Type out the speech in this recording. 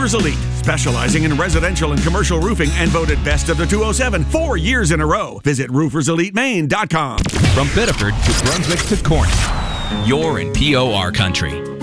Roofers Elite, specializing in residential and commercial roofing and voted best of the 207 4 years in a row. Visit rooferselitemaine.com. From Biddeford to Brunswick to Corning, you're in POR country.